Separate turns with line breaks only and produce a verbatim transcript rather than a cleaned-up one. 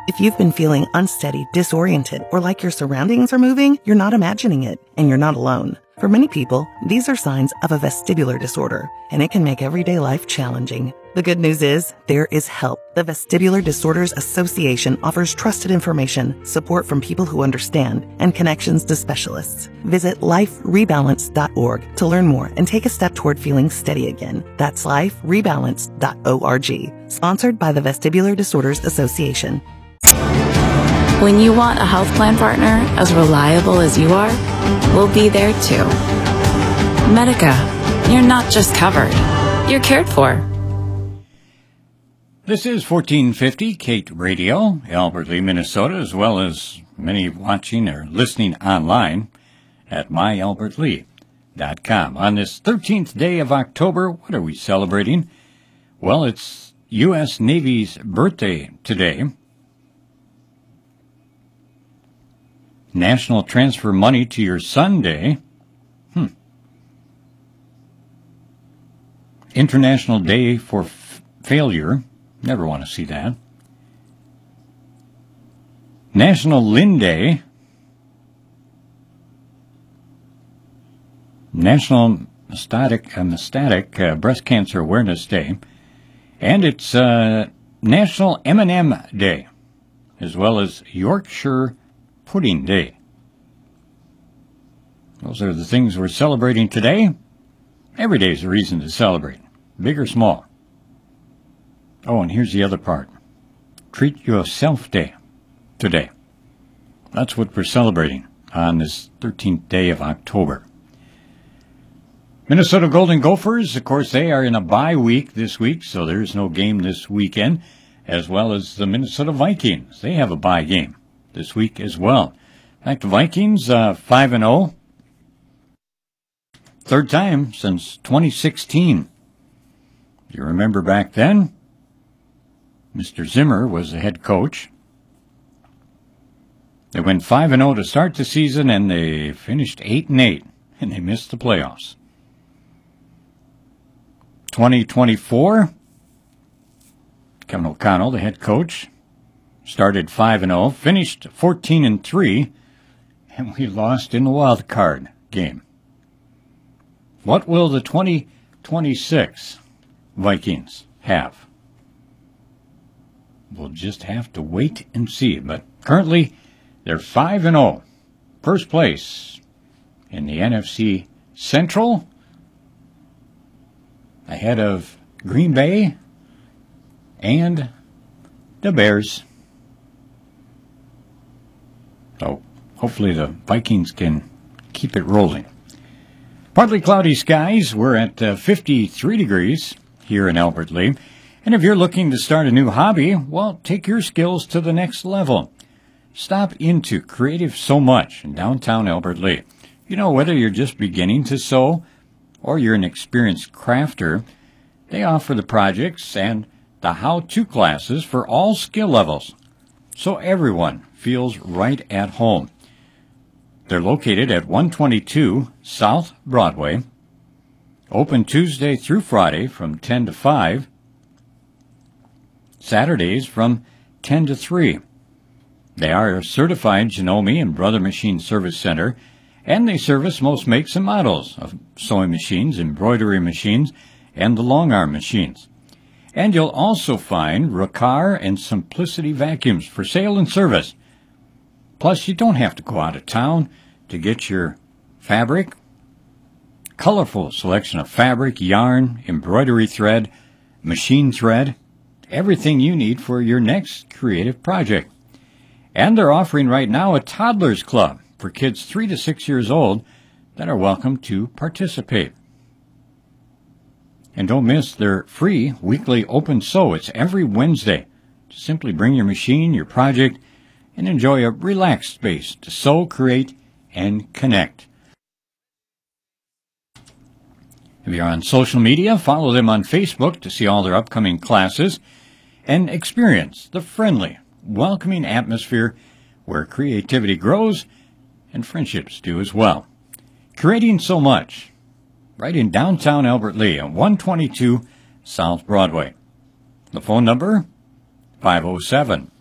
If you've been feeling unsteady, disoriented, or like your surroundings are moving, you're not imagining it, and you're not alone. For many people, these are signs of a vestibular disorder, and it can make everyday life challenging. The good news is, there is help. The Vestibular Disorders Association offers trusted information, support from people who understand, and connections to specialists. Visit life rebalance dot org to learn more and take a step toward feeling steady again. That's life rebalance dot org. Sponsored by the Vestibular Disorders Association.
When you want a health plan partner as reliable as you are, we'll be there too. Medica, you're not just covered, you're cared for.
This is fourteen fifty Kate Radio, Albert Lea, Minnesota, as well as many watching or listening online at my albert lee dot com. On this thirteenth day of October, what are we celebrating? Well, it's U S Navy's birthday today. National Transfer Money to Your Son Day. Hmm. International Day for F- Failure. Never want to see that. National Lynn Day. National Metastatic, uh, Metastatic uh, Breast Cancer Awareness Day. And it's uh, National M and M Day, as well as Yorkshire Pudding Day. Those are the things we're celebrating today. Every day is a reason to celebrate, big or small. Oh, and here's the other part. Treat Yourself Day today. That's what we're celebrating on this thirteenth day of October. Minnesota Golden Gophers, of course, they are in a bye week this week, so there's no game this weekend, as well as the Minnesota Vikings. They have a bye game this week as well. In fact, the Vikings, uh, five and oh. Third time since twenty sixteen. You remember back then, Mister Zimmer was the head coach. They went five and oh to start the season, and they finished eight and eight, and they missed the playoffs. twenty twenty-four, Kevin O'Connell, the head coach, started five and oh, finished fourteen and three, and we lost in the wild card game. What will the twenty twenty-six Vikings have? We'll just have to wait and see. But currently, they're five and oh, first place in the N F C Central, ahead of Green Bay and the Bears. So hopefully the Vikings can keep it rolling. Partly cloudy skies. We're at uh, fifty-three degrees here in Albert Lea. And if you're looking to start a new hobby, well, take your skills to the next level. Stop into Creative Sew Much in downtown Albert Lea. You know, whether you're just beginning to sew or you're an experienced crafter, they offer the projects and the how-to classes for all skill levels, so everyone feels right at home. They're located at one twenty-two South Broadway, open Tuesday through Friday from ten to five, Saturdays from ten to three. They are a certified Janome and Brother Machine Service Center, and they service most makes and models of sewing machines, embroidery machines, and the long arm machines. And you'll also find Riccar and Simplicity vacuums for sale and service. Plus, you don't have to go out of town to get your fabric. Colorful selection of fabric, yarn, embroidery thread, machine thread, everything you need for your next creative project. And they're offering right now a toddler's club for kids three to six years old that are welcome to participate. And don't miss their free weekly open sew. It's every Wednesday. Just simply bring your machine, your project, and enjoy a relaxed space to sew, create, and connect. If you're on social media, follow them on Facebook to see all their upcoming classes and experience the friendly, welcoming atmosphere where creativity grows and friendships do as well. Creating Sew Much, right in downtown Albert Lea on one twenty-two South Broadway. The phone number, five oh seven,